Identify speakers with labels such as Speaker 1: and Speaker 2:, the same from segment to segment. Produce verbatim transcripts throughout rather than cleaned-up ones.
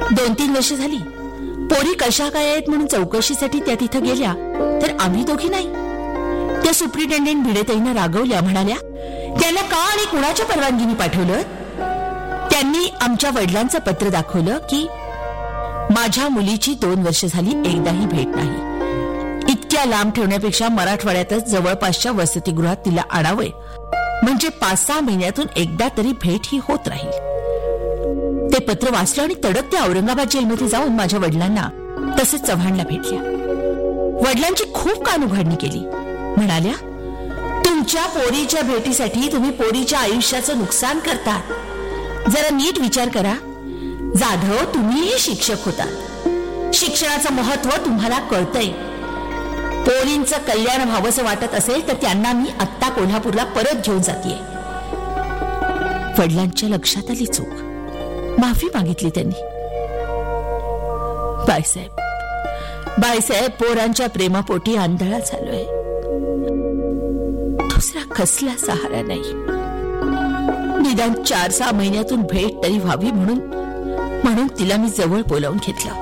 Speaker 1: दोन तीन वर्ष झाली पोरी कशा काय आहेत म्हणून चौकशीसाठी त्या तिथं गेल्या, तर आम्ही दोघी नाही. त्या सुप्रिटेंडेंट भिडेताईंना रागवल्या, म्हणाल्या त्यांना का आणि कुणाच्या परवानगीने पाठवलं. त्यांनी आमच्या वडिलांचं पत्र दाखवलं की माझ्या मुलीची दोन वर्ष झाली एकदाही भेट नाही. इतक्या लांब ठेवण्यापेक्षा मराठवाड्यातच जवळपासच्या वसतिगृहात तिला आणावं, म्हणजे पाच सहा महिन्यातून एकदा तरी भेट ही होत राहील. ते पत्र वाचलं आणि तडक त्या औरंगाबाद जेलमध्ये जाऊन माझ्या वडिलांना तसेच चव्हाणला भेटल्या. वडिलांची खूप कानउघाडणी केली. म्हणाल्या तुमच्या पोरीच्या भेटीसाठी तुम्ही पोरीच्या आयुष्याचं नुकसान करता. जरा नीट विचार करा. जाधव, तुम्हीही शिक्षक होता. शिक्षणाचं महत्व तुम्हाला कळतंय. पोरींचं कल्याण व्हावंसं वाटत असेल तर त्यांना मी आत्ता कोल्हापूरला परत घेऊन जातीये. वडिलांच्या लक्षात आली चूक. माफी मागितली त्यांनी. बाईसाहेब बाईसाहेब पोरांच्या प्रेमापोटी आंधळा झालोय. दुसरा कसला सहारा नाही. निदान चार सहा महिन्यातून भेट तरी व्हावी म्हणून म्हणून तिला मी जवळ बोलावून घेतलं.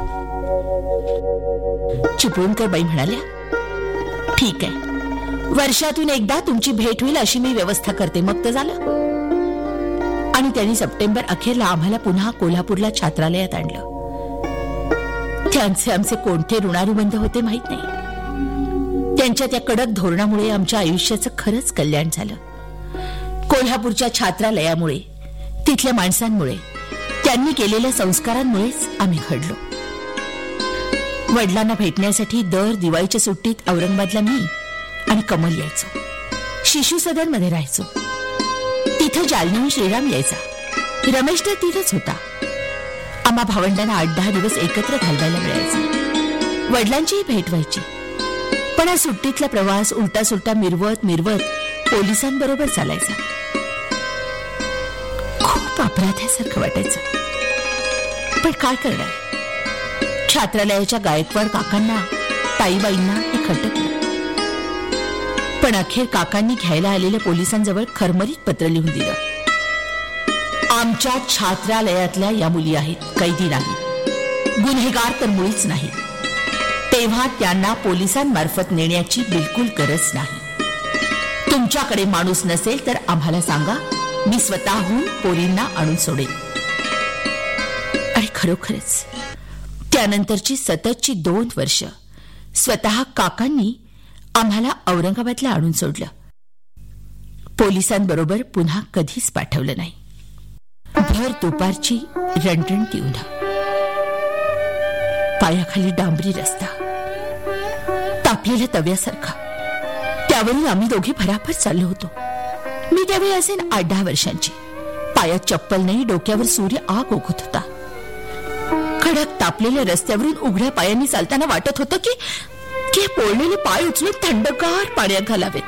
Speaker 1: चिपळूणकर बाई म्हणाल्या ठीक आहे, वर्षातून एकदा तुमची भेट होईल अशी मी व्यवस्था करते, मग तर झालं. आणि त्यांनी सप्टेंबर अखेरला आम्हाला पुन्हा कोल्हापूरला छात्रालयात आणलं. त्यांचे आमचे कोणते ऋणानुबंध होते माहित नाही. त्यांच्या त्या कडक धोरणामुळे आमच्या आयुष्याचं खरंच कल्याण झालं. कोल्हापूरच्या छात्रालयामुळे, तिथल्या माणसांमुळे, त्यांनी केलेल्या संस्कारांमुळेच आम्ही घडलो. वडिलांना भेटण्यासाठी दर दिवाळीच्या सुट्टीत औरंगाबादला मी आणि कमल यायचो. शिशु सदन मध्ये राहायचो. तिथं जालन्याहून श्रीराम यायचा. रमेश तर तिथंच होता. आम्हा भावंडांना आठ दहा दिवस एकत्र घालवायला मिळायचे. वडिलांचीही भेट व्हायची. पण हा सुट्टीतला प्रवास उलटा सुलटा मिरवत मिरवत पोलिसांबरोबर चालायचा. खूप अपराध्यासारखं वाटायचं. पण काय करणार. छात्रालयाच्या गायकवाड काकांना, ताईबाईंना हे खटकलं. पण अखेर काकांनी घ्यायला आलेल्या पोलिसांजवळ खरमरीत पत्र लिहून दिलं. आमच्या छात्रालयातल्या या मुली आहेत, कैदी नाही, गुन्हेगार तर मुळीच नाही. तेव्हा त्यांना पोलिसांमार्फत नेण्याची बिलकुल गरज नाही. तुमच्याकडे माणूस नसेल तर आम्हाला सांगा, मी स्वतःहून पोरींना आणून सोडेन. आणि खरोखरच त्यानंतरची सततची दोन वर्ष स्वतः काकांनी आम्हाला औरंगाबादला आणून सोडलं. पोलिसांबरोबर पुन्हा कधीच पाठवलं नाही. भर दुपारची रणरणती उन्हा, पायाखाली डांबरी रस्ता, तापलेल्या तव्यासारखा. त्यावरून आम्ही दोघी भराभर चाललो होतो. मी त्यावेळी असेन आठ दहा वर्षांची. पायात चप्पल नाही, डोक्यावर सूर्य आग ओघत होता. कडक तापलेल्या रस्त्यावरून उघड्या पायांनी चालताना वाटत होतं की की पोळलेले पाय उचलून थंडगार पाण्यात घालावेत.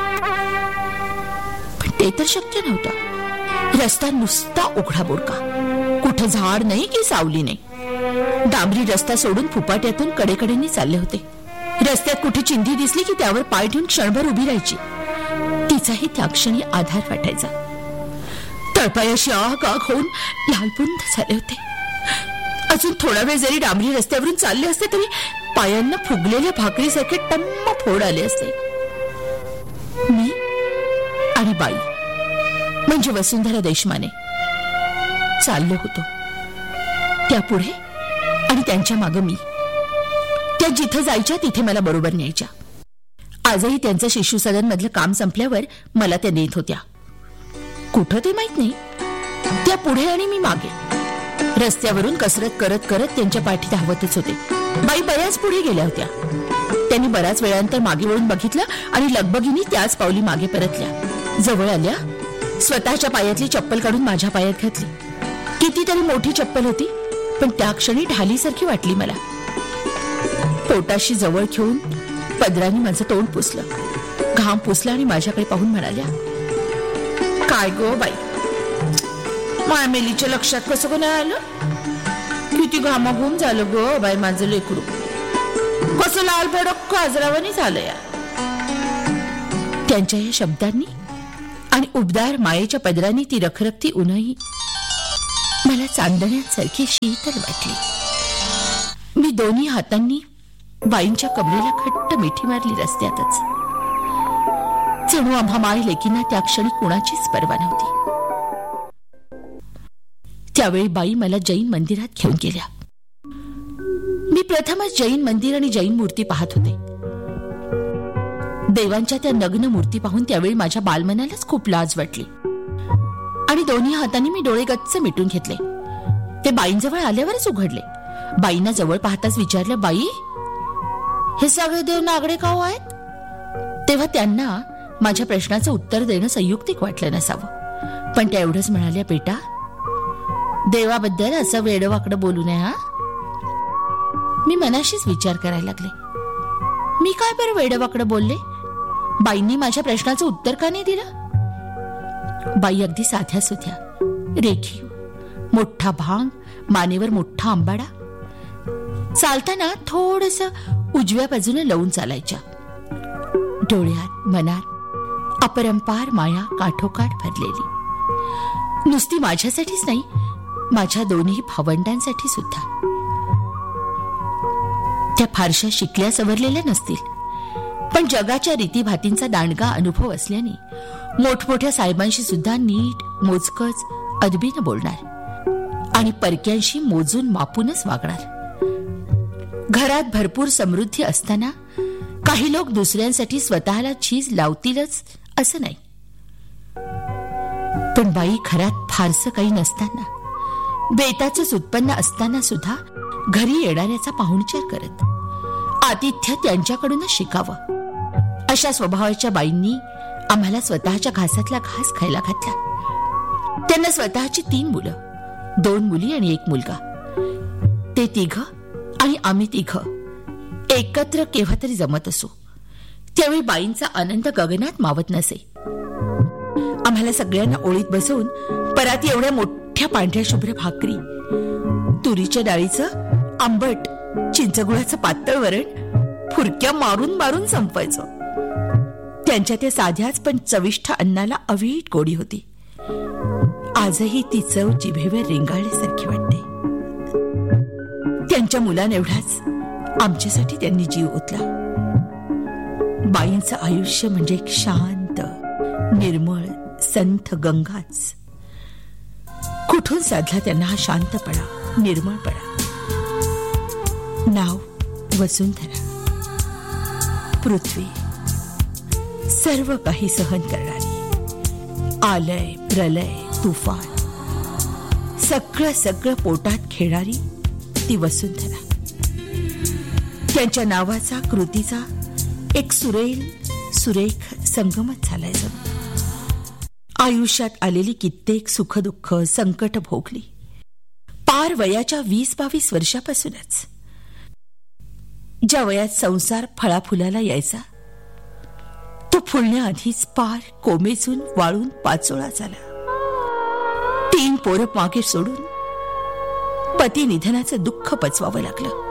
Speaker 1: पण ते तर शक्य नव्हतं. रस्ता नुसता उघडा बोडका. कुठं झाड नाही की सावली नाही. डांबरी रस्ता सोडून फुपाट्यातून कडेकडेने चालले होते. रस्त्यात कुठे चिंधी दिसली की त्यावर पाय ठेवून क्षणभर उभी राहायची. तिचाही त्या क्षणी आधार वाटायचा. तळपायाशी आग आग होऊन लालबुंद झाले होते. अजून थोडा वेळ जरी डांबरी रस्त्यावरून चालले असते तरी पायांना फुगलेल्या भाकरीसारखे टम्म फोड आले असते. मी आणि बाई म्हणजे वसुंधरा देशमाने चाललो होतो. त्यापुढे आणि त्यांच्या मागे मी. त्या जिथं जायच्या तिथे मला बरोबर न्यायच्या. आजही त्यांचं शिशु सदन मधलं काम संपल्यावर मला त्या नेत होत्या. कुठं ते माहित नाही. त्या पुढे आणि मी मागे. रस्त्यावरून कसरत करत करत त्यांच्या पाठी धावतच होते. बाई बऱ्याच पुढे गेल्या होत्या. त्यांनी बऱ्याच वेळानंतर मागे वळून बघितलं आणि लगबगीने त्याच पावली मागे परतल्या. जवळ आल्या. स्वतःच्या पायातली चप्पल काढून माझ्या पायात घातली. कितीतरी मोठी चप्पल होती, पण त्या क्षणी ढालीसारखी वाटली मला. पोटाशी जवळ घेऊन पदराने माझं तोंड पुसलं. घाम पुसला आणि माझ्याकडे पाहून म्हणाल्या, काय गो बाई, मायमेलीच्या लक्षात कसं कोण आलं? किती घामाघूम झालं गो बाई माझं लेकरू. कसं लाल भडक काजरावानी झालं या. त्यांच्या या शब्दांनी आणि उबदार मायेच्या पदराने ती रखरखती उन्हही मला चांदण्यासारखी शीतल वाटली. मी दोन्ही हातांनी बाईंच्या कमरेला घट्ट मिठी मारली रस्त्यातच. जणू आम्हा माय लेकींना त्या क्षणी कुणाचीच पर्वा नव्हती. त्यावेळी बाई मला जैन मंदिरात घेऊन गेल्या. मी प्रथमच जैन मंदिर आणि जैन मूर्ती पाहत होते. देवांच्या त्या नग्न मूर्ती पाहून त्यावेळी माझ्या बालमनालाच खूप लाज वाटली आणि दोन्ही हातांनी मी डोळे गच्च मिटून घेतले. ते बाईंजवळ आल्यावरच उघडले. बाईंना जवळ पाहताच विचारलं, बाई, हे सगळे देव नागडे का हो आहेत? तेव्हा त्यांना माझ्या प्रश्नाचं उत्तर देणं संयुक्तिक वाटलं नसावं, पण त्या एवढंच म्हणाल्या, बेटा, देवाबद्दल असं वेडवाकडं बोलू नये हा. मी मनाशीच विचार करायला लागले, मी काय बरं वेडवाकडं बोलले? बाईंनी माझ्या प्रश्नाचं उत्तर का नाही दिलं? बाई अगदी साध्या सुध्या, रेखीव, मोठा भांग, मानेवर मोठा आंबाडा, चालताना थोडस उजव्या बाजूने लवून चालायच्या. डोळ्यात मनात अपरंपार माया काठोकाठ भरलेली. नुसती माझ्यासाठीच नाही, माझ्या दोन्ही भावंडांसाठी सुद्धा. त्या फारशा शिकल्या सवरलेल्या नसतील, पण जगाच्या रीतीभातींचा दांडगा अनुभव असल्याने मोठमोठ्या साहेबांशी सुद्धा नीट मोजकच अदबीनं बोलणार आणि परक्यांशी मोजून मापूनच वागणार. घरात भरपूर समृद्धी असताना काही लोक दुसऱ्यांसाठी स्वतःला झीज लावतीलच असं नाही. पण बाई घरात फारसं काही नसताना, बेताचंच उत्पन्न असताना सुद्धा घरी येणाऱ्याचा पाहुणचार करत आतिथ्य त्यांच्याकडूनच शिकावं. अशा स्वभावाच्या बाईंनी आम्हाला स्वतःच्या घासातला घास खायला घातला. त्यांना स्वतःची तीन मुलं, दोन मुली आणि एक मुलगा. ते तिघं आणि आम्ही तिघं एकत्र केव्हा तरी जमत असो. त्यावेळी बाईंचा आनंद गगनात मावत नसे. आम्हाला सगळ्यांना ओळीत बसवून पराती एवढ्या मोठ्या पांढऱ्या शुभ्र भाकरी, तुरीच्या डाळीचं आंबट चिंचगुळाचं पातळ वरण फुरक्या मारून मारून संपवायचं. त्यांच्या त्या साध्याच पण चविष्ट अन्नाला अवीट गोडी होती. आजही ती चव जिभेवर रेंगाळल्यासारखी वाटते. त्यांच्या मुलांएवढाच आमच्यासाठी त्यांनी जीव ओतला. बाईंचं आयुष्य म्हणजे एक शांत, निर्मळ, संथ गंगाच. कुठून साधला त्यांना हा शांतपणा, निर्मळपणा? नाव वसुंधरा. पृथ्वी सर्व काही सहन करणारी, आलय प्रलय तुफान सगळं सगळं पोटात खेळणारी ती वसुंधरा. त्यांच्या नावाचा, कृतीचा एक सुरेल सुरेख संगमच झालाय. आयुष्यात आलेली कित्येक सुखदुःख, संकट भोगली पार वयाच्या वीस बावीस वर्षापासूनच. ज्या वयात संसार फळाफुलाला यायचा, तो फुलण्याआधीच पार कोमेजून वाळून पाचोळा झाला. तीन पोरं मागे सोडून पती निधनाचं दुःख पचवावं लागलं.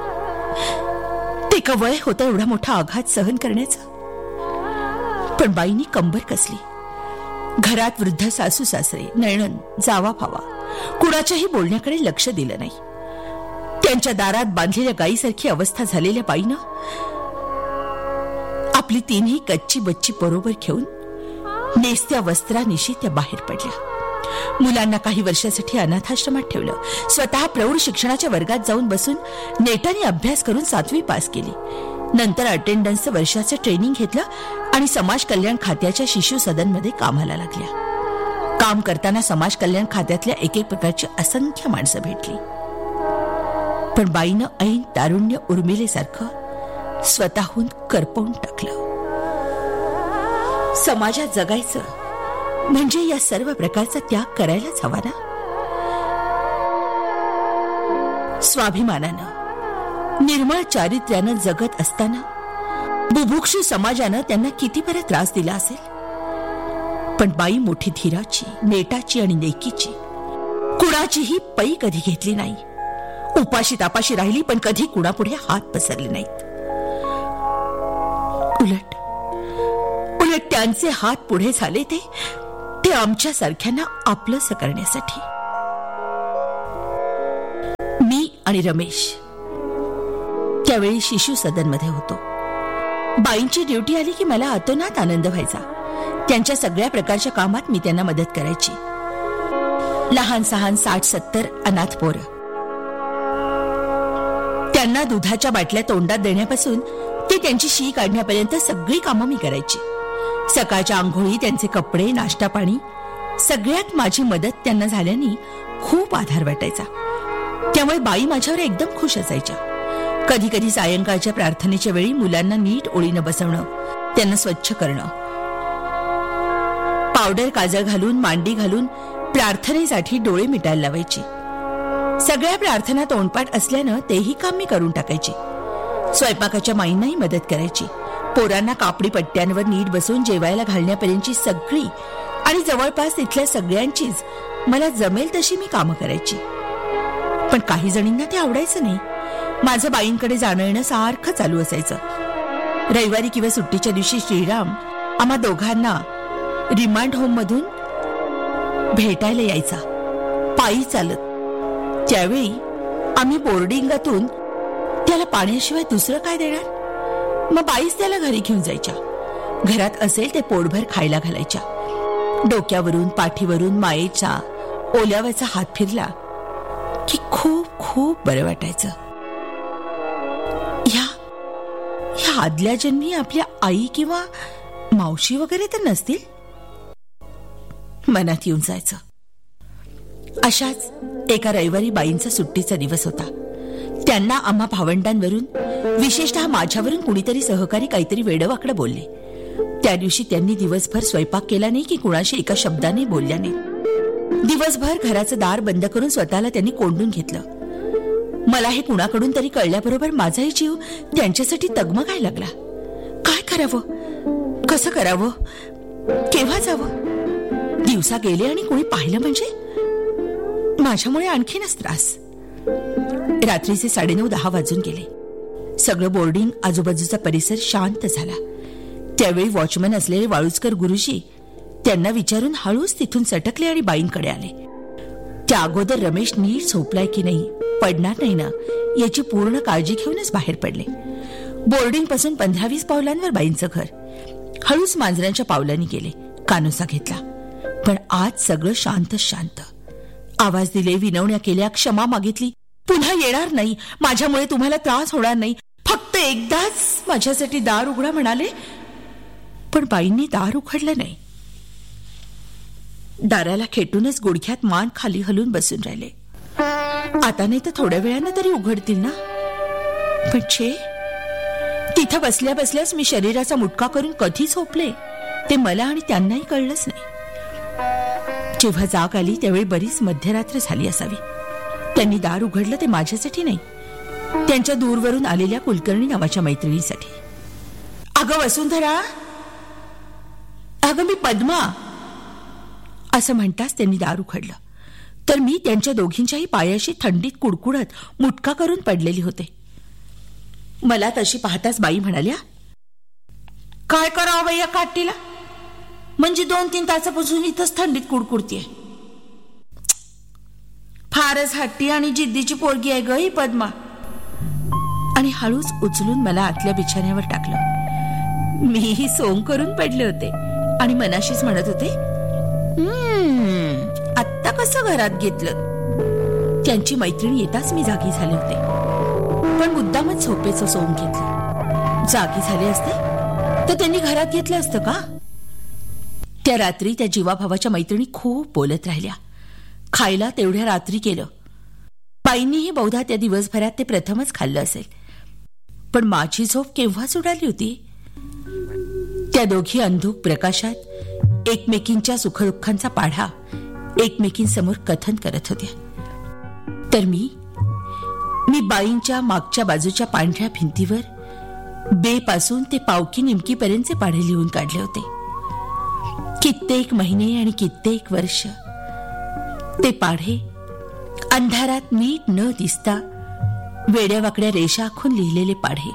Speaker 1: ते का वय होतं एवढा मोठा आघात सहन करण्याचा? पण बाईंनी कंबर कसली. घरात वृद्ध सासू सासरे, नणंद, जावा भावा कुणाच्याही बोलण्याकडे लक्ष दिलं नाही. त्यांच्या दारात बांधलेल्या गायीसारखी अवस्था झालेल्या बाईनं आपली तीनही कच्ची बच्ची बरोबर घेऊन नेसत्या वस्त्रानिशी त्या बाहेर पडल्या. मुलांना काही वर्षासाठी अनाथाश्रमात ठेवलं. स्वतः प्रौढ शिक्षणाच्या वर्गात जाऊन बसून नेटाने अभ्यास करून सातवी पास केली. नंतर अटेंडन्सचं वर्षाचं ट्रेनिंग घेतलं आणि समाज कल्याण खात्याच्या शिशु सदनमध्ये कामाला लागल्या. काम करताना समाज कल्याण खात्यातल्या एक एक प्रकारची असंख्य माणसं भेटली. पण बाईनं ऐन तारुण्य उर्मिलेसारखं स्वतःहून करपवून टाकलं. समाजात जगायचं म्हणजे या सर्व प्रकारचा त्याग करायलाच हवा ना. स्वाभिमानानं, निर्मळ चारित्र्यानं जगत असताना बुभुक्षू समाजानं त्यांना किती बरा त्रास दिला असेल. पण बाई मोठी धीराची, नेटाची आणि नेकीची, कुणाचीही पै कधी घेतली नाही. उपाशी तापाशी राहिली, पण कधी कुणापुढे हात पसरले नाहीत. उलट उलट त्यांचे हात पुढे झाले ते ते आमच्या सारख्यांना आपलंसं करण्यासाठी. मी आणि रमेश त्यावेळी शिशु सदन मध्ये होतो. बाईंची ड्युटी आली की मला अतोनात आनंद व्हायचा. त्यांच्या सगळ्या प्रकारच्या कामात मी त्यांना मदत करायची. लहान सहान साठ सत्तर अनाथ पोरं, त्यांना दुधाच्या बाटल्या तोंडात देण्यापासून ते त्यांची शी काढण्यापर्यंत सगळी कामं मी करायची. सकाळच्या आंघोळी, त्यांचे कपडे, नाश्ता पाणी, सगळ्यात माझी मदत त्यांना झाल्याने खूप आधार वाटायचा. त्यामुळे बाई माझ्यावर एकदम खुश असायच्या. कधी कधी सायंकाळच्या प्रार्थनेच्या वेळी मुलांना नीट ओळीनं बसवणं, त्यांना स्वच्छ करणं, पावडर काजळ घालून मांडी घालून प्रार्थनेसाठी डोळे मिटायला लावायची. सगळ्या प्रार्थना तोंडपाठ असल्यानं तेही काम मी करून टाकायची. स्वयंपाकाच्या माईंनाही मदत करायची. पोरांना कापडी पट्ट्यांवर नीट बसून जेवायला घालण्यापर्यंतची सगळी आणि जवळपास तिथल्या सगळ्यांचीच मला जमेल तशी मी कामं करायची. पण काही जणींना ते आवडायचं नाही. माझं बाईंकडे जाणं येणं सारखं चालू असायचं. रविवारी किंवा सुट्टीच्या दिवशी श्रीराम आम्हा दोघांना रिमांड होम मधून भेटायला यायचा, पायी चालत. त्यावेळी आम्ही बोर्डिंगातून त्याला पाण्याशिवाय दुसरं काय देणार. मग बाईच त्याला घरी घेऊन जायच्या. घरात असेल ते पोटभर खायला घालायच्या. डोक्यावरून पाठीवरून मायेचा ओल्यावाचा हात फिरला की खूप खूप बरं वाटायचं. ह्या ह्या आदल्या जन्मी आपल्या आई किंवा मावशी वगैरे तर नसतील, मनात येऊन जायचं. अशाच एका रविवारी बाईंचा सुट्टीचा दिवस होता. त्यांना आम्हा भावंडांवरून, विशेषतः माझ्यावरून कुणीतरी सहकारी काहीतरी वेडवाकडं बोलले. त्या दिवशी त्यांनी दिवसभर स्वयंपाक केला नाही की कुणाशी एका शब्दाने बोलल्या नाही. दिवसभर घराचं दार बंद करून स्वतःला त्यांनी कोंडून घेतलं. मला हे कुणाकडून तरी कळल्याबरोबर माझाही जीव त्यांच्यासाठी तगमगायला लागला. काय करावं, कसं करावं, केव्हा जावं. दिवसा गेले आणि कोणी पाहिलं म्हणजे माझ्यामुळे आणखीनच त्रास. रात्रीचे साडेनऊ दहा वाजून गेले. सगळं बोर्डिंग, आजूबाजूचा परिसर शांत झाला. त्यावेळी वॉचमन असलेले वाळुजकर गुरुजी त्यांना विचारून हळूच तिथून सटकले आणि बाईंकडे आले. त्या अगोदर रमेश नीट झोपलाय की नाही, पडणार नाही ना, याची पूर्ण काळजी घेऊनच बाहेर पडले. बोर्डिंग पासून पंधरा वीस पावलांवर बाईंचं घर. हळूच मांजरांच्या पावलांनी गेले, कानोसा घेतला. पण आज सगळं शांत शांत. आवाज दिले, विनवण्या केल्या, क्षमा मागितली. पुन्हा येणार नाही, माझ्यामुळे तुम्हाला त्रास होणार नाही, फक्त एकदाच माझ्यासाठी दार उघडा म्हणाले. पण बाईंनी दार उघडलं नाही. दाराला खेटूनच गुडघ्यात मान खाली हलून बसून राहिले. आता नाही तर थोड्या वेळानं तरी उघडतील ना. पण छे, तिथं बसल्या बसल्याच मी शरीराचा मुटका करून कधी झोपले ते मला आणि त्यांनाही कळलंच नाही. जेव्हा जाग आली त्यावेळी बरीच मध्यरात्र झाली असावी. त्यांनी दार उघडलं ते माझ्यासाठी नाही, त्यांच्या दूरवरून आलेल्या कुलकर्णी नावाच्या मैत्रिणीसाठी. अगं वसुंधरा, अगं मी पद्मा, असं म्हणताच त्यांनी दार उघडलं. तर मी त्यांच्या दोघींच्याही पायाशी थंडीत कुडकुडत मुटका करून पडलेली होते. मला तशी पाहताच बाई म्हणाल्या, काय करावं या काठीला, म्हणजे दोन तीन तासापासून इथंच थंडीत कुडकुडतीये. फारच हट्टी आणि जिद्दीची पोरगी आहे ग ही पद्मा. आणि हळूच उचलून मला आतल्या बिछाण्यावर टाकलं. मीही सोंग करून पडले होते आणि मनाशीच म्हणत होते, हम्म आत्ता कसं घरात घेतलं. त्यांची मैत्रीण येताच मी जागी झाले होते, पण मुद्दामच झोपेचं सोंग घेतलं. जागी झाले असते तर त्यांनी घरात घेतलं असतं का. त्या रात्री त्या जीवाभावाच्या मैत्रिणी खूप बोलत राहिल्या. खायला तेवढ्या रात्री केलं. बाईंनीही बहुधा त्या दिवसभरात ते प्रथमच खाल्लं असेल. पण माझी झोप केव्हाच उडाली होती. त्या दोघी अंधुक प्रकाशात एकमेकींच्या सुखदुःखांचा पाढा एकमेकींसमोर कथन करत होत्या. तर मी मी बाईंच्या मागच्या बाजूच्या पांढऱ्या भिंतीवर बे पासून ते पावकी निमकीपर्यंतचे पाढे लिहून काढले होते. कित्येक महिने आणि कित्येक वर्ष ते पाढे अंधारात नीट न दिसता वेड्यावाकड्या रेषा आखून लिहिलेले पाढे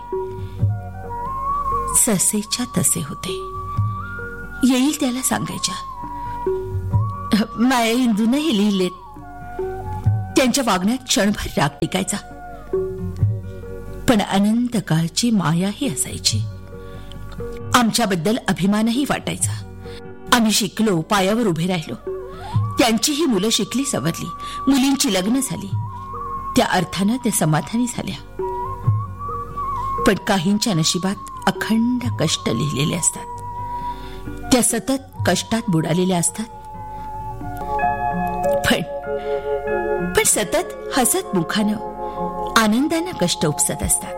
Speaker 1: ससेच्या तसे होते. येईल त्याला सांगायच्या. माया इंदूनही लिहिलेत. त्यांच्या वागण्यात क्षणभर राग टिकायचा, पण अनंत काळची मायाही असायची. आमच्याबद्दल अभिमानही वाटायचा. आम्ही शिकलो, पायावर उभे राहिलो. त्यांचीही मुलं शिकली, सवरली, मुलींची लग्न झाली. त्या अर्थानं त्या समाधानी झाल्या. पण काहींच्या नशिबात अखंड कष्ट लिहिलेले असतात. त्या सतत कष्टात बुडालेल्या असतात, पण पण सतत हसत मुखानं आनंदानं कष्ट उपसत असतात.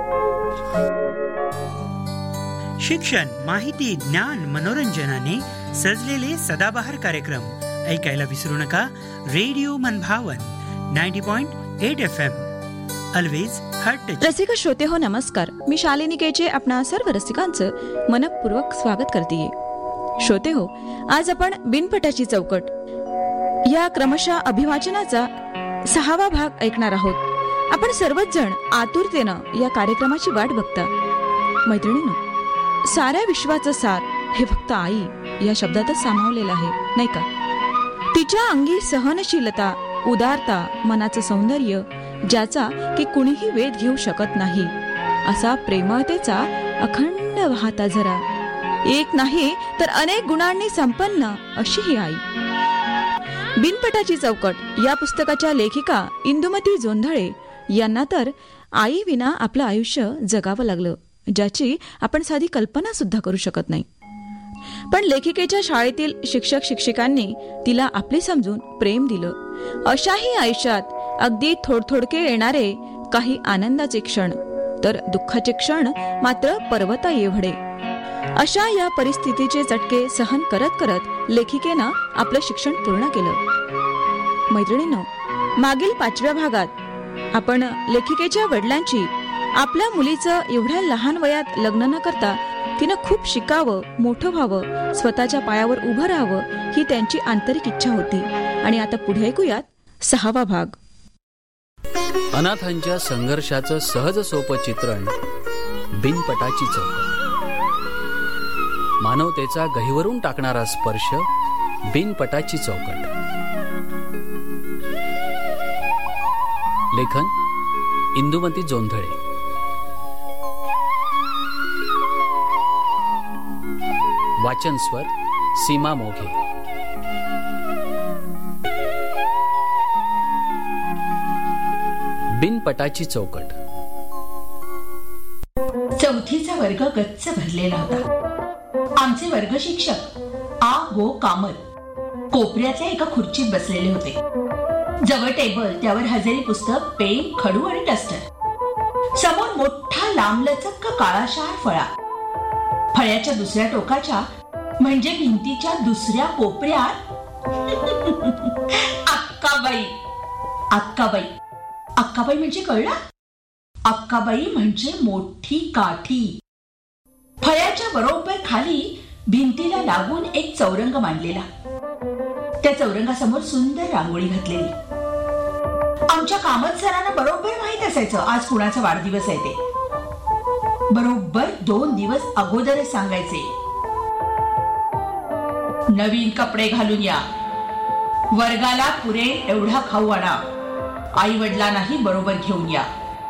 Speaker 2: शिक्षण, माहिती, ज्ञान, मनोरंजनाने सजलेले सदाबहार कार्यक्रम ऐकायला विसरू नका. रेडिओ मनभावन ninety point eight F M, always heart touch.
Speaker 3: रसिक श्रोते हो, नमस्कार. मी शालिनी केचे आपणा सर्व रसिकांचं मनपूर्वक स्वागत करते. श्रोते हो, आज आपण बिनपटाची चौकट या क्रमशः अभिवाचनाचा सहावा भाग ऐकणार आहोत. आपण सर्वच जण आतुरतेनं या कार्यक्रमाची वाट बघता. मैत्रिणींनो, साऱ्या विश्वाचं सार हे फक्त आई या शब्दातच सामावलेलं आहे, नाही का? तिच्या अंगी सहनशीलता, उदारता, मनाचं सौंदर्य ज्याचा की कुणीही वेध घेऊ शकत नाही, असा प्रेमळतेचा अखंड वाहता झरा, एक नाही तर अनेक गुणांनी संपन्न अशी ही आई. बिनपटाची चौकट या पुस्तकाच्या लेखिका इंदुमती जोंधळे यांना तर आई विना आपलं आयुष्य जगावं लागलं, ज्याची आपण साधी कल्पना सुद्धा करू शकत नाही. पण लेखिकेच्या शाळेतील शिक्षक शिक्षिकांनी तिला आपली समजून प्रेम दिलं. अशाही आयुष्यात अगदी थोडथोडके येणारे काही आनंदाचे क्षण, तर दुःखाचे क्षण मात्र पर्वता एवढे. अशा या परिस्थितीचे चटके सहन करत करत लेखिकेनं आपलं शिक्षण पूर्ण केलं. मैत्रिणींनो, मागील पाचव्या भागात आपण लेखिकेच्या वडिलांची आपल्या मुलीचं एवढ्या लहान वयात लग्न न करता तिनं खूप शिकावं, मोठं व्हावं, स्वतःच्या पायावर उभं राहावं ही त्यांची आंतरिक इच्छा होती. आणि आता पुढे ऐकूयात सहावा भाग.
Speaker 4: अनाथांच्या संघर्षाचं सहज सोपं चित्रण, बिनपटाची चौकट. मानवतेचा गहिवरून टाकणारा स्पर्श, बिनपटाची चौकट. लेखन इंदुमती जोंधळे. वाचन स्वर सीमा मोघे. बिनपटाची चौकट.
Speaker 1: चौथीचा वर्ग गच्च भरलेला होता. आमचे वर्ग शिक्षक आ गो कामत कोपऱ्यातल्या एका खुर्चीत बसलेले होते. जवळ टेबल, त्यावर हजेरी पुस्तक, पेन, खडू आणि डस्टर. समोर मोठा लांबलचक काळाशार फळा. फळ्याच्या दुसऱ्या टोकाच्या म्हणजे भिंतीच्या दुसऱ्या कोपऱ्यात अक्काबाई. अक्काबाई अक्काबाई म्हणजे कळलं? अक्काबाई म्हणजे मोठी काठी. फळ्याच्या बरोबर खाली भिंतीला लागून एक चौरंग मांडलेला. त्या चौरंगासमोर सुंदर रांगोळी घातलेली. आमच्या कामत सरांना बरोबर माहित असायचं आज कुणाचा वाढदिवस आहे ते. बरोबर दोन दिवस अगोदरच सांगायचे, नवीन कपडे घालून या, वर्गाला पुरेल एवढा खाऊ आणा, आई वडिलांनाही बरोबर घेऊन या.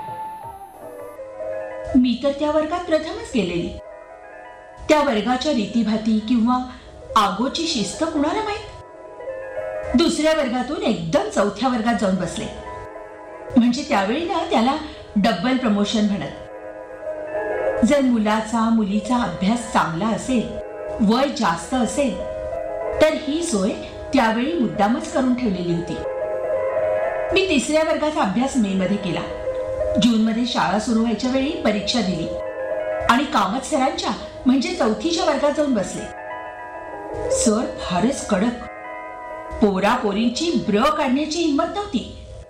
Speaker 1: मी तर त्या वर्गात प्रथमच गेलेली. त्या वर्गाच्या रीतीभाती किंवा आगोची शिस्त कुणाला माहित. दुसऱ्या वर्गातून एकदम चौथ्या वर्गात जाऊन बसले. म्हणजे त्यावेळी ना त्याला डबल प्रमोशन म्हणत. जर मुलाचा मुलीचा अभ्यास चांगला असेल, वय जास्त असेल, तर ही सोय त्यावेळी मुद्दामच करून ठेवलेली होती. मी तिसऱ्या वर्गाचा अभ्यास मे मध्ये केला. जून मध्ये शाळा सुरू व्हायच्या वेळी परीक्षा दिली आणि कामत सरांच्या म्हणजे चौथीच्या वर्गात जाऊन बसले. सर फारच कडक. पोरा पोरींची ब्र काढण्याची हिंमत नव्हती.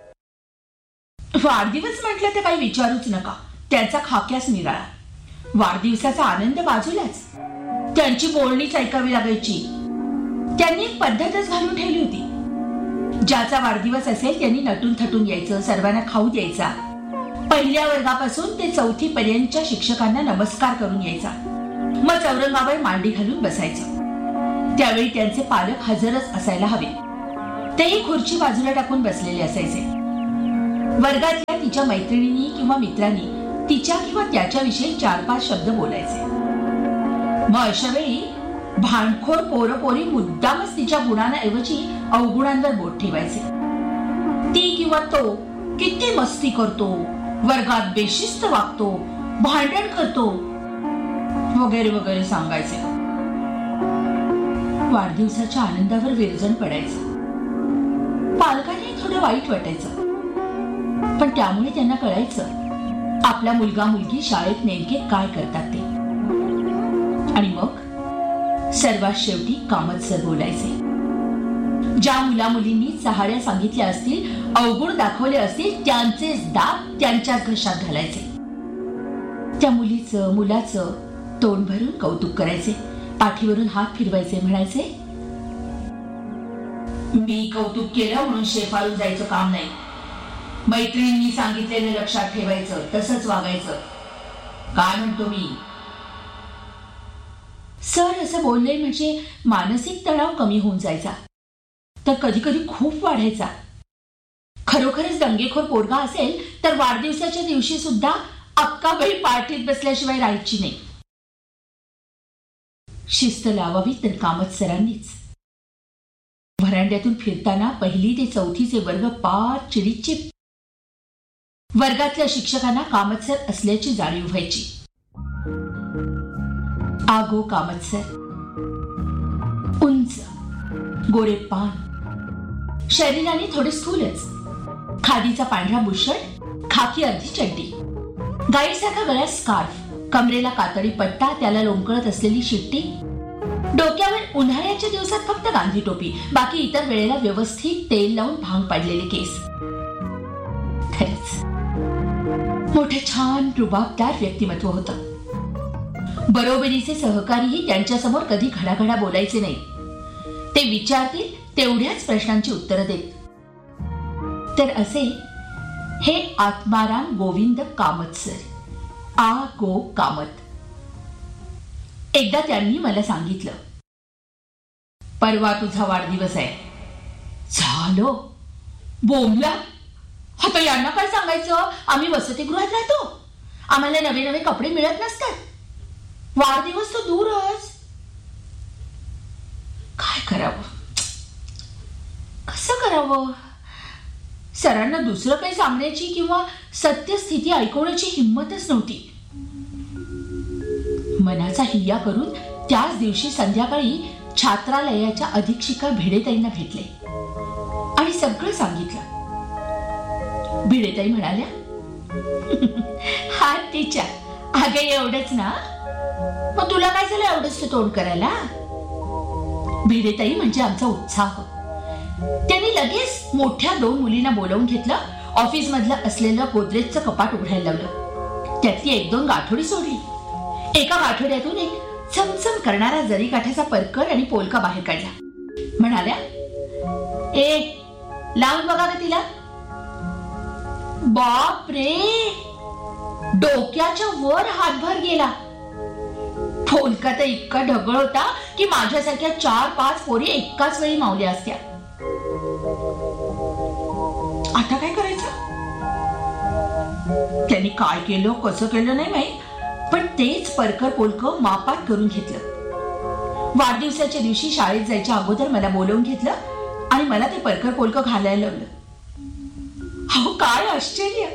Speaker 1: वाढदिवस म्हटलं तर काही विचारूच नका, त्यांचा खाक्याच निराळा. वाढदिवसाचा आनंद बाजूलाच, त्यांची बोलणीच ऐकावी लागायची. त्यांनी एक पद्धतच घालून ठेवली होती. ज्याचा वाढदिवस असेल त्यांनी नटून थटून यायचं, सर्वांना खाऊ द्यायचा. पहिल्या वर्गापासून ते चौथी पर्यंतच्या शिक्षकांना नमस्कार करून यायचा. मग चौरंगावर मांडी घालून बसायचं. त्यावेळी त्यांचे पालक हजरच असायला हवे. तेही खुर्ची बाजूला टाकून बसलेले असायचे. वर्गातल्या तिच्या मैत्रिणींनी किंवा मित्रांनी तिच्या किंवा त्याच्याविषयी चार पाच शब्द बोलायचे. मग अशा वेळी भांडखोर पोरपोरी मुद्दामच तिच्या गुणांऐवजी अवगुणांवर बोट ठेवायचे. ती किंवा तो किती मस्ती करतो, वर्गात बेशिस्त वागतो, भांडण करतो वगैरे वगैरे सांगायचे. वाढदिवसाच्या आनंदावर विरजण पडायचं. पालकांनी थोडं वाईट वाटायचं, पण त्यामुळे त्यांना कळायचं आपला मुलगा मुलगी शाळेत नेमके काय करतात ते. आणि मग सर्वात शेवटी कामच सर बोलायचे. ज्या मुला मुलींनी चहाड्या सांगितल्या असतील, अवगुण दाखवले असतील, त्यांचेच दात त्यांच्याच घशात घालायचे. त्या मुलीचं मुलाचं तोंड भरून कौतुक करायचे, पाठीवरून हात फिरवायचे, म्हणायचे, मी कौतुक केलं म्हणून शेफाळून जायचं काम नाही. मैत्रिणींनी सांगितलेलं लक्षात ठेवायचं, तसंच वागायचं. काय म्हणतो मी? सर असं बोलले म्हणजे मानसिक तणाव कमी होऊन जायचा, तर कधी कधी खूप वाढायचा. खरोखरच दंगेखोर पोरगा असेल तर वाढदिवसाच्या दिवशी सुद्धा अक्का वेळी पार्टीत बसल्याशिवाय राहायची नाही. शिस्त लावावी तर कामत सरांनीच. व्हरांड्यातून फिरताना पहिली ते चौथीचे वर्ग पार चिडीचिप. वर्गातल्या शिक्षकांना कामतसर असल्याची जाणीव व्हायची. आगो कामतसर, उंच, गोरे पान, शरीराने थोडे स्थूलच, खादीचा पांढरा बुशर्ट, खाकी अर्धी चड्डी, गाईसारखा गळ्यात स्कार्फ, कमरेला कातडी पट्टा, त्याला लोंबकळत असलेली शिट्टी, डोक्यावर उन्हाळ्याच्या दिवसात फक्त गांधी टोपी, बाकी इतर वेळेला व्यवस्थित तेल लावून भांग पाडलेले केस. खरंच मोठे छान रुबाबदार व्यक्तिमत्व होतं. बरोबरीचे सहकारीही त्यांच्यासमोर कधी घडाघडा बोलायचे नाही. ते विचारतील तेवढ्याच प्रश्नांची उत्तरं देत. तर असे हे आत्माराम गोविंद कामतसर, आ गो कामत. एकदा त्यांनी मला सांगितलं, परवा तुझा वाढदिवस आहे. झालो बोंबला. आता यांना काय सांगायचं? आम्ही वसतिगृहात राहतो, आम्हाला नवे नवे कपडे मिळत नसतात, वाढदिवस तो दूरच. काय करावं, कसं करावं? सरांना दुसरं काही सांगण्याची किंवा सत्यस्थिती ऐकवण्याची हिंमतच नव्हती. मनाचा हिय्या करून त्याच दिवशी संध्याकाळी छात्रालयाच्या अधीक्षिका भिडेताईंना भेटले आणि सगळं सांगितलं. भिडेताई म्हणाल्या, हा तिच्या अगं एवढंच ना, मग तुला काय झालं एवढंच तू तोंड करायला? भिडेताई म्हणजे आमचा उत्साह. त्यांनी लगेच मोठ्या दोन मुलींना बोलावून घेतलं. ऑफिस मधलं असलेलं गोदरेजचं कपाट उघडायला लावलं. त्यातली एक दोन गाठोडी सोडली. एका गाठोड्यातून एक चमचम करणारा जरी काठाचा परकर आणि पोलका बाहेर काढला. म्हणाल्या, ए लावून बघा का तिला. बाप रे, डोक्याच्या वर हातभर गेला. पोलका तर इतका ढगळ होता की माझ्यासारख्या चार पाच पोरी एकाच वेळी मावल्या असत्या. आता काय करायचं? त्यांनी काय केलं कसं केलं नाही माहित, पण तेच परकर पोलक मापात करून घेतलं. वाढदिवसाच्या दिवशी शाळेत जायच्या अगोदर मला बोलवून घेतलं आणि मला ते परकर पोलक घालायला लावलं. अहो काय आश्चर्य,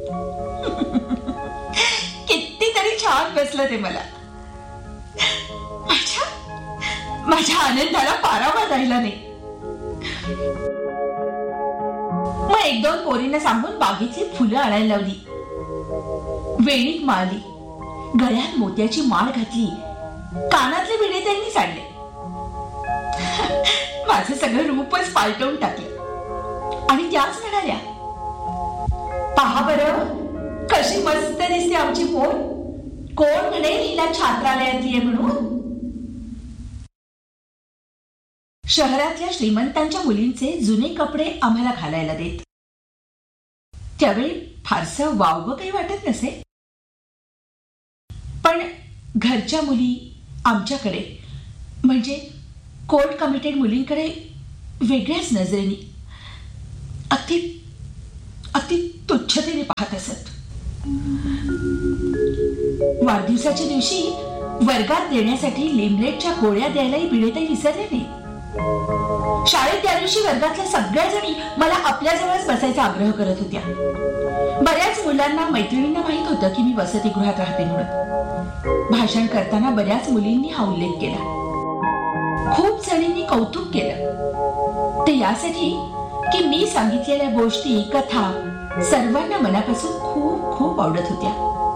Speaker 1: कितीतरी छान बसलं ते मला. माझ्या माझ्या आनंदाला पारावर राहिला नाही. मग एक दोन पोरींना सांगून बागेतली फुलं आणायला लावली. वेणीत माळली, गळ्यात मोत्याची माळ घातली, कानातले विडे त्यांनी सांडले. माझं सगळं रूपच पालटवून टाकलं आणि त्याच म्हणाल्या, पहा बरं कशी मस्त दिसते आमची पोर. कोण म्हणेल हिला छात्रालयातली आहे म्हणून. शहरातल्या श्रीमंतांच्या मुलींचे जुने कपडे आम्हाला घालायला देत. त्यावेळी फारसं वावगं काही वाटत नसे, पण घरच्या मुली आमच्याकडे म्हणजे कोर्ट कमिटेड मुलींकडे वेगळ्याच नजरेने, अगदी अति तुच्छतेने पाहत असत. वाढदिवसाच्या दिवशी वर्गात देण्यासाठी लिमलेटच्या गोळ्या द्यायलाही बिडेताई विसरले नाही. शाळेत त्या दिवशी वर्गातल्या सगळ्या जणी मला आपल्या जवळच बसायचा आग्रह करत होत्या. बऱ्याच मुलांना मैत्रिणींना माहित होतं की मी वसतिगृहात राहते म्हणून. भाषण करताना बऱ्याच मुलींनी हा उल्लेख केला. खूप जणींनी कौतुक केलं, ते यासाठी की मी सांगितलेल्या गोष्टी, कथा सर्वांना मनापासून खूप खूप आवडत होत्या.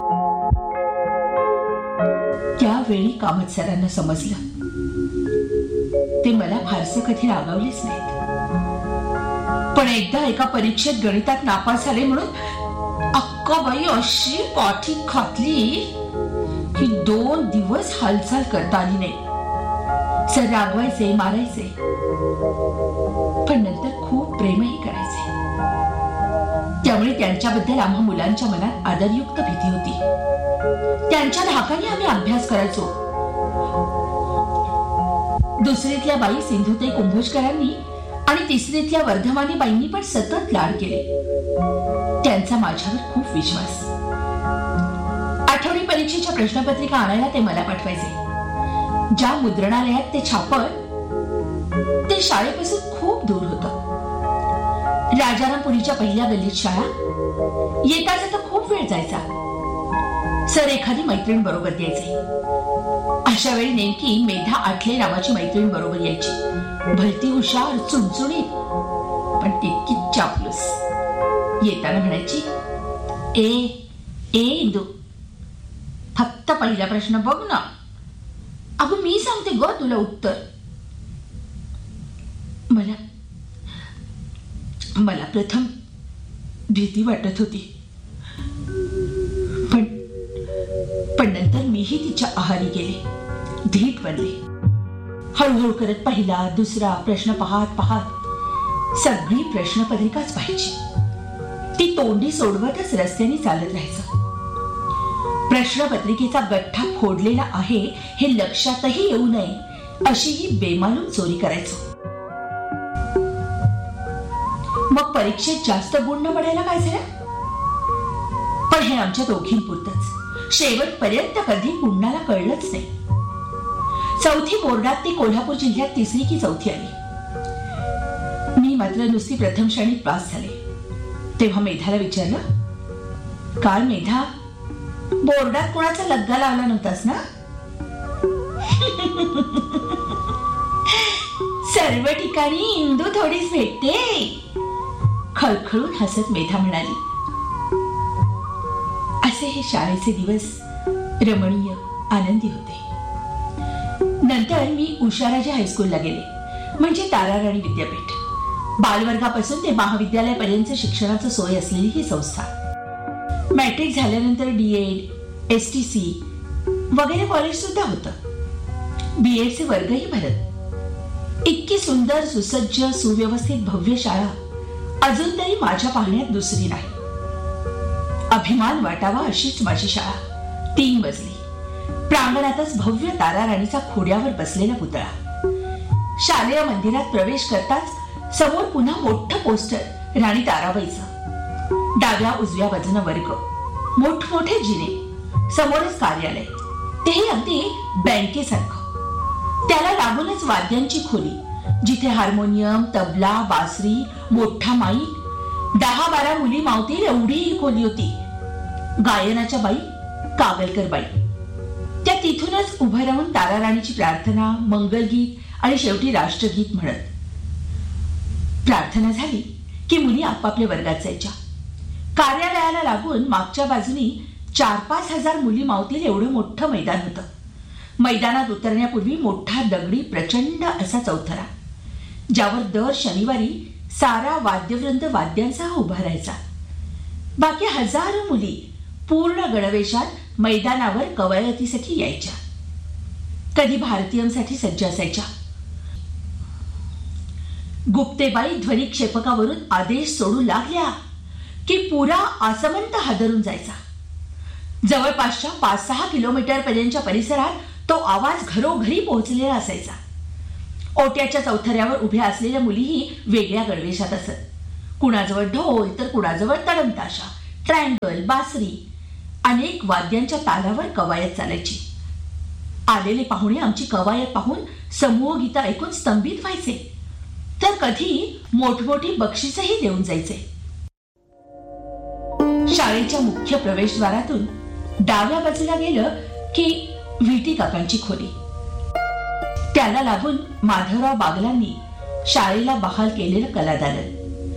Speaker 1: त्यावेळी कामत सरांना समजलं. ते मला फारसं कधी रागावलेच नाहीत. पण एकदा एका परीक्षेत गणितात नापास झाले म्हणून अक्काबाई अशी पाठी खातली की दोन दिवस हालचाल करता आली नाही. सर रागवायचे, मारायचे, पण नंतर खूप प्रेमही करायचे. त्यामुळे त्यांच्याबद्दल आम्हा मुलांच्या मनात आदरयुक्त भीती होती. त्यांच्या धाकाने आम्ही अभ्यास करायचो. दुसरीतल्या बाई सिंधुताई कुंभोजकरांनी आणि तिसरीतल्या वर्धमानी बाईंनी पण सतत लाड केले. त्यांचा माझ्यावर खूप विश्वास. आठवडी परीक्षेच्या प्रश्नपत्रिका आणायला ते मला पाठवायचे. ज्या मुद्रणालयात ते छापड ते शाळेपासून खूप दूर होतं. राजारामपुरीच्या पहिल्या गल्लीत शाळा. येता जाता खूप वेळ जायचा. सर एखादी मैत्रीण बरोबर द्यायचे. अशा वेळी नेमकी मेधा आठले नावाची मैत्रीण बरोबर यायची. भलती हुशार, चुणचुणीत, पण तितकी चापलूस. येताना म्हणायची, ए ए इंदू, फक्त पहिला प्रश्न बघ ना. अगं मी सांगते ग तुला उत्तर. मला मला प्रथम भीती वाटत होती, पण पण नंतर मीही तिच्या आहारी गेले. धीट बनले. हळूहळू करत पहिला दुसरा प्रश्न पाहत पाहत सगळी प्रश्नपत्रिकाच पाहायची. ती तोंडी सोडवतच रस्त्याने चालत राहायचं. प्रश्नपत्रिकेचा गठ्ठा फोडलेला आहे हे लक्षातही येऊ नये अशी ही बेमालूम चोरी करायचो. मग परीक्षेत जास्त गुण न पडायला काय झालं? पण हे आमच्या दोघींपुरतच. शेवटपर्यंत कधी कुणाला कळलंच नाही. चौथी बोर्डात ती कोल्हापूर जिल्ह्यात तिसरी की चौथी आली. मी मात्र नुसती प्रथम श्रेणीत पास झाले. तेव्हा मेधाला विचारलं, काय मेधा, बोर्डात कोणाचा लग्गा लावला नव्हतास ना? सर्व ठिकाणी इंदू थोडीच भेटते, खळखळून हसत मेधा म्हणाली. असे हे शाळेचे दिवस रमणीय, आनंदी होते. नंतर मी उषाराजी हायस्कूलला गेले, म्हणजे ताराराणी विद्यापीठ. बालवर्गापासून ते महाविद्यालयापर्यंत शिक्षणाचं सोय असलेली ही संस्था. मॅट्रिक झाल्यानंतर डीएड, एस टी सी वगैरे कॉलेज सुद्धा होतं. बीएडचे वर्गही भरत. इतकी सुंदर, सुसज्ज, सुव्यवस्थित भव्य शाळा अजून तरी माझ्या पाहण्यात दुसरी नाही. अभिमान वाटावा अशीच माझी शाळा. तीन मजली. प्रांगणातच भव्य ताराराणीचा खोड्यावर बसलेला पुतळा. शालेय मंदिरात प्रवेश करताच समोर पुन्हा मोठं पोस्टर राणी ताराबाईचं. डाव्या उजव्या बाजूने वर्ग, मोठमोठे जिने, समोरच कार्यालय, तेही अगदी बँकेसारखं. त्याला लागूनच वाद्यांची खोली, जिथे हार्मोनियम, तबला, बासरी, मोठा माईक, दहा बारा मुली मावतील एवढी ही खोली होती. गायनाच्या बाई कागलकर बाई. त्या तिथूनच उभं राहून ताराराणीची प्रार्थना, मंगलगीत आणि शेवटी राष्ट्रगीत म्हणत. प्रार्थना झाली की मुली आपापल्या वर्गात जायच्या. कार्यालयाला लागून मागच्या बाजूनी चार पाच हजार मुली मावतील एवढं मोठं मैदान होतं. मैदानात उतरण्यापूर्वी मोठा दगडी प्रचंड असा चौथरा, ज्यावर दर शनिवारी सारा वाद्यवृंद वाद्यांसह उभा राहायचा. बाकी हजारो मुली पूर्ण गणवेशात मैदानावर कवायतीसाठी यायच्या. कधी भारतीयांसाठी सज्ज असायच्या. गुप्तेबाई ध्वनिक्षेपकावरून आदेश सोडू लागल्या की पुरा आसमंत हादरून जायचा. जवळपासच्या पाच सहा किलोमीटर पर्यंतच्या परिसरात तो आवाज घरोघरी पोहोचलेला असायचा. ओट्याच्या चौथऱ्यावर उभ्या असलेल्या मुलीही वेगळ्या गणवेशात असत. कुणाजवळ ढोल तर कुणाजवळ तडमताशा, ट्रायंगल, बासरी, अनेक वाद्यांच्या तालावर कवायत चालायची. आलेले पाहुणे आमची कवायत पाहून समूह गीतं ऐकून स्तंभित व्हायचे, तर कधी मोठमोठी बक्षीसही देऊन जायचे. शाळेच्या मुख्य प्रवेशद्वारातून डाव्या बाजूला गेलं की व्हीटी काकांची खोली. त्याला लागून माधवराव बागलांनी शाळेला बहाल केलेलं कलादालन.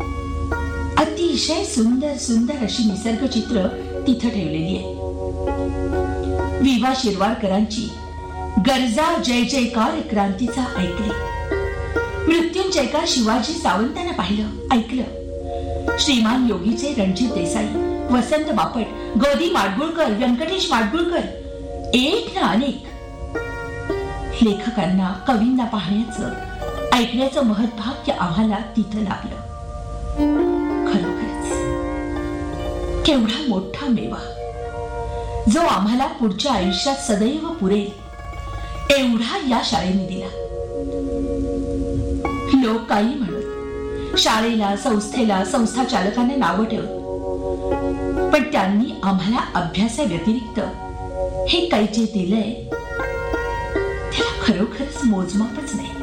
Speaker 1: अतिशय सुंदर सुंदर अशी निसर्ग चित्र तिथं ठेवलेली आहे. विवा शिरवाडकरांची गरजा जय जयकार क्रांतीचा ऐकले, मृत्युंजयकार शिवाजी सावंतांना पाहिलं ऐकलं, श्रीमान योगीचे रणजित देसाई, वसंत बापट, गोदी माडगुळकर, व्यंकटेश माडगुळकर, एक ना अनेक लेखकांना कवींना पाहण्याचं ऐकण्याचं महत्भाग्य आम्हाला तिथं लाभलं. खरोखरच केवढा मोठा मेवा जो आम्हाला पुढच्या आयुष्यात सदैव पुरेल एवढा या शाळेने दिला. लोक काही म्हणत, शाळेला, संस्थेला, संस्था चालकांना नावं ठेवत, पण त्यांनी आम्हाला अभ्यासाव्यतिरिक्त हे काही जे दिलंय त्याला खरोखरच मोजमापच नाही.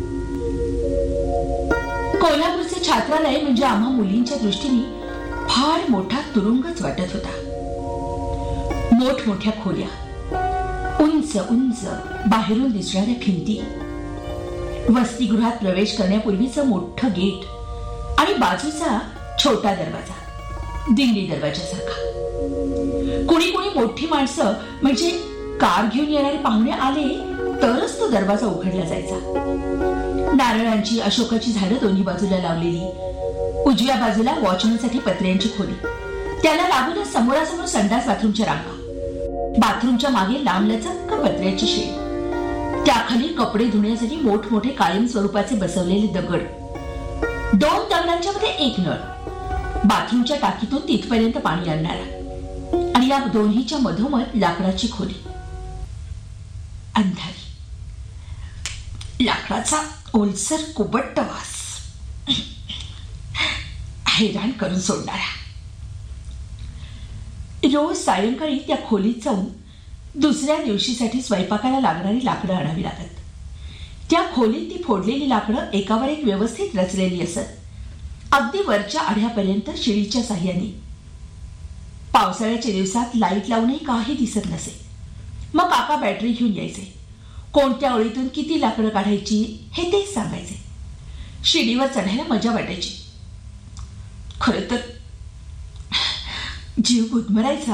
Speaker 1: कोल्हापूरचे छात्रालय म्हणजे आम्हा मुलींच्या दृष्टीने फार मोठा तुरुंगच वाटत होता. मोठमोठ्या खोल्या, उंच उंच बाहेरून दिसणाऱ्या भिंती, वसतिगृहात प्रवेश करण्यापूर्वीचं मोठं गेट आणि बाजूचा छोटा दरवाजा, दिंडी दरवाजासारखा. कुणी कुणी मोठी माणसं म्हणजे कार घेऊन येणारे पाहुणे आले तरच तो दरवाजा उघडला जायचा. नारळांची, अशोकाची झाडं दोन्ही बाजूला लावलेली, उजव्या बाजूला वॉचमनसाठी पत्र्यांची खोली, त्याला लागूनच समोरासमोर संडास बाथरूमच्या रांगा, बाथरूमच्या मागे लांबलचक पत्र्याची शेड, त्याखाली कपडे धुण्यासाठी मोठमोठे कायम स्वरूपाचे बसवलेले दगड, दोन दगडांच्या मध्ये एक नळ, बाथरूमच्या टाकीतून तिथपर्यंत पाणी आणणारा, आणि या दोन्हीच्या मधोमध लाकडाची खोली. अंधारी, लाकडाचा ओलसर कुबट्ट वास हैराण करून सोडणारा. रोज सायंकाळी त्या खोलीत जाऊन दुसऱ्या दिवशीसाठी स्वयंपाकाला लागणारी लाकडं आणावी लागत. त्या खोलीत ती फोडलेली लाकडं एकावर एक व्यवस्थित रचलेली असत, अगदी वरच्या आढ्यापर्यंत शिडीच्या साह्याने. पावसाळ्याच्या दिवसात लाईट लावूनही काही दिसत नसे. मग काका बॅटरी घेऊन यायचे, कोणत्या ओळीतून किती लाकडं काढायची हे तेच सांगायचे. शिडीवर चढायला मजा वाटायची. खरं तर जीव गुदमरायचा,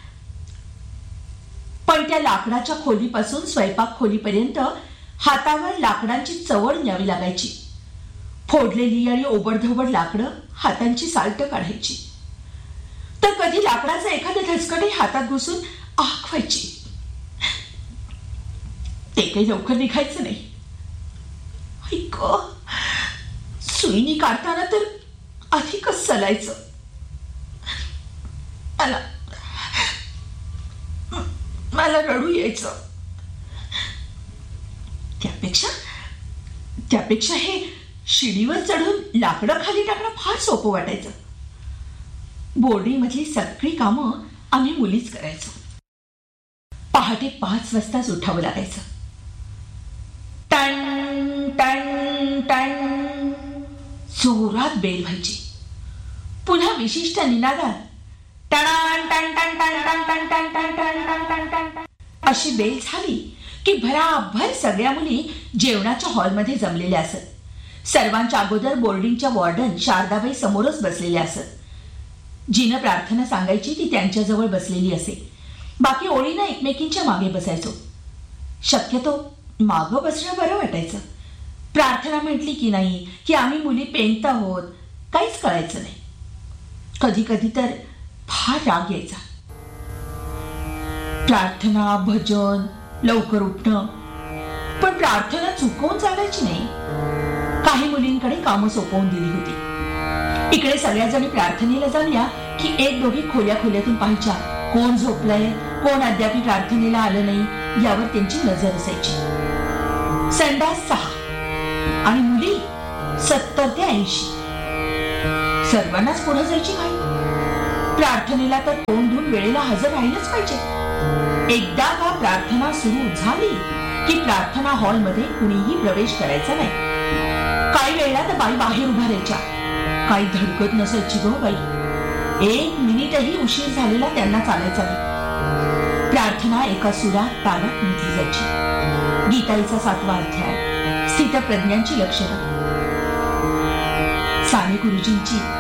Speaker 1: पण त्या लाकडाच्या खोलीपासून स्वयंपाक खोलीपर्यंत हातावर लाकडांची चवड न्यावी लागायची. फोडलेली आणि ओबडधोबड लाकडं हातांची साल्ट काढायची, तर कधी लाकडाचं एखादं धसकटही हातात घुसून आग व्हायची. ते काही लवकर निघायचं नाही. ऐक, सुईनी काढताना तर अधिकच सलायचं. मला मला रडू यायचं. त्यापेक्षा त्यापेक्षा हे शिडीवर चढून लाकडं खाली टाकणं फार सोपं वाटायचं. बोर्डिंगमधली सगळी कामं आम्ही मुलीच करायचो. पहाटे पाच वाजताच उठावं लागायचं. टन टन टन जोरात बेल व्हायची. पुन्हा विशिष्ट निनादात ton ton ton ton ton ton ton ton ton ton ton ton अशी बेल झाली की भराभर सगळ्या मुली जेवणाच्या हॉलमध्ये जमलेल्या असत. सर्वांच्या अगोदर बोर्डिंगच्या वॉर्डन शारदाबाई समोरच बसलेल्या असत. जिनं प्रार्थना सांगायची ती त्यांच्याजवळ बसलेली असे. बाकी ओळीनं एकमेकींच्या मागे बसायचो. शक्यतो मागं बसणं बरं वाटायचं. प्रार्थना म्हटली की नाही की आम्ही मुली पेंगत आहोत काहीच कळायचं नाही. कधी कधी तर फार राग यायचा. प्रार्थना, भजन, लवकर उठणं, पण प्रार्थना चुकवून चालायची नाही. काही मुलींकडे कामं सोपवून दिली होती. इकडे सगळ्या जणी प्रार्थनेला जाऊया की एक दोघी खोल्या खोल्यातून पाहायच्या कोण झोपलंय, कोण अद्याप प्रार्थनेला आलं नाही यावर त्यांची नजर असायची. संडास सहा आणि मुली सत्तर ते ऐंशी. सर्वांनाच पुढे जायची काय? प्रार्थनेला तर तोंड धुवून वेळेला हजर राहिलंच पाहिजे. एकदा का प्रार्थना सुरू झाली की प्रार्थना हॉलमध्ये कुणीही प्रवेश करायचा नाही. काही वेळेला तर बाई बाहेर उभा राहायच्या. काही धडकत नसायची गो बाई. एक मिनिटही उशीर झालेला त्यांना चालायचा नाही. प्रार्थना एका सुरात तालात म्हटली जायची. गीताईचा सातवा अध्याय, स्थितप्रज्ञांची लक्षणं. साने गुरुजींची